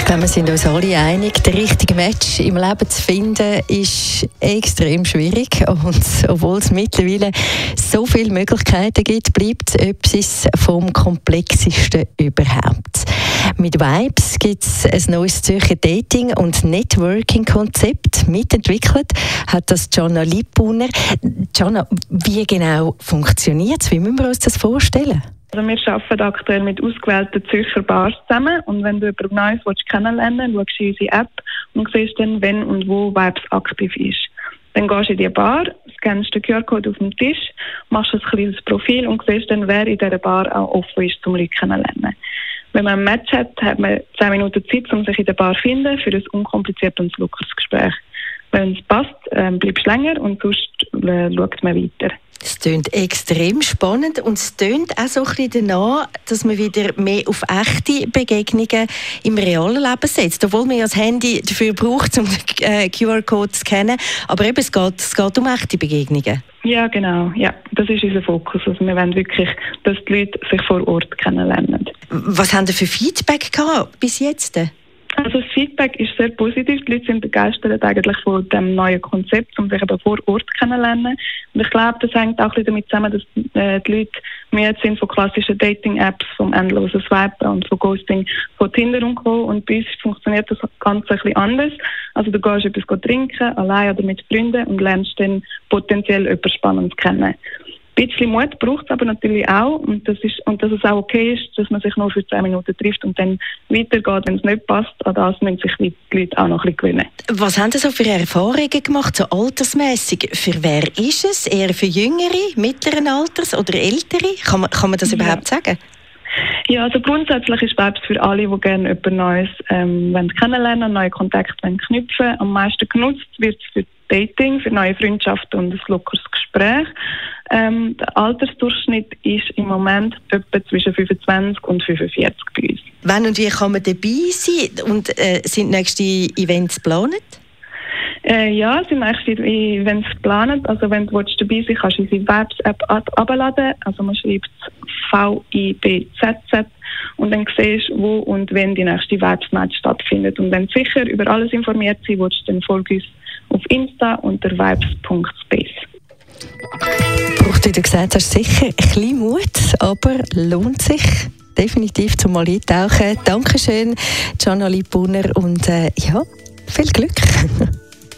Ich glaube, wir sind uns alle einig, der richtige Match im Leben zu finden, ist extrem schwierig. Und obwohl es mittlerweile so viele Möglichkeiten gibt, bleibt es etwas vom Komplexesten überhaupt. Mit Vibes gibt es ein neues Zürcher Dating- und Networking-Konzept. Mitentwickelt hat das Gianna Lippuner. Gianna, wie genau funktioniert es? Wie müssen wir uns das vorstellen? Also wir arbeiten aktuell mit ausgewählten Zürcher Bars zusammen und wenn du jemanden Neues kennenlernen willst, schaust du in unsere App und siehst dann, wenn und wo Vibes aktiv ist. Dann gehst du in die Bar, scannst den QR-Code auf dem Tisch, machst ein kleines Profil und siehst dann, wer in dieser Bar auch offen ist, zum Leute kennenlernen. Wenn man ein Match hat, hat man 10 Minuten Zeit, um sich in der Bar zu finden, für ein unkompliziertes und lockeres Gespräch. Wenn es passt, bleibst du länger und sonst schaut man weiter. Es klingt extrem spannend und es klingt auch so ein bisschen danach, dass man wieder mehr auf echte Begegnungen im realen Leben setzt. Obwohl man ja das Handy dafür braucht, um den QR-Code zu scannen. Aber eben, es geht um echte Begegnungen. Ja, genau. Ja, das ist unser Fokus. Also wir wollen wirklich, dass die Leute sich vor Ort kennenlernen. Was haben Sie für Feedback gehabt bis jetzt? Also das Feedback ist sehr positiv. Die Leute sind begeistert eigentlich von dem neuen Konzept, um sich eben vor Ort kennenzulernen. Und ich glaube, das hängt auch ein bisschen damit zusammen, dass die Leute müde sind von klassischen Dating-Apps, vom endlosen Swipen und von Ghosting, von Tinder und Co. Und bei uns funktioniert das Ganze ein bisschen anders. Also du gehst etwas trinken, allein oder mit Freunden und lernst dann potenziell jemanden Spannendes kennen. Ein bisschen Mut braucht es aber natürlich auch und dass es auch okay ist, dass man sich nur für 10 Minuten trifft und dann weitergeht, wenn es nicht passt. An das müssen sich die Leute auch noch ein bisschen gewöhnen. Was haben Sie so für Erfahrungen gemacht, so altersmässig? Für wer ist es? Eher für Jüngere, mittleren Alters oder Ältere? Kann man das überhaupt sagen? Ja, also grundsätzlich ist Vibes für alle, die gerne jemand Neues kennenlernen, neue Kontakte knüpfen. Am meisten genutzt wird es für Dating, für neue Freundschaften und ein lockeres Gespräch. Der Altersdurchschnitt ist im Moment etwa zwischen 25 und 45 bei uns. Wann und wie kann man dabei sein? Und sind nächste Events geplant? Ja, sind nächste Events geplant. Also wenn du dabei sein willst, kannst du unsere Vibes-App abladen. Also man schreibt VIBZZ und dann siehst du, wo und wenn die nächste Vibes-Match stattfindet. Und wenn du sicher über alles informiert sein willst, dann folge uns auf Insta unter vibes.space. Braucht, wie du gesagt hast, sicher ein bisschen Mut, aber lohnt sich definitiv zum mal eintauchen. Dankeschön, Gianna Lippuner, und viel Glück.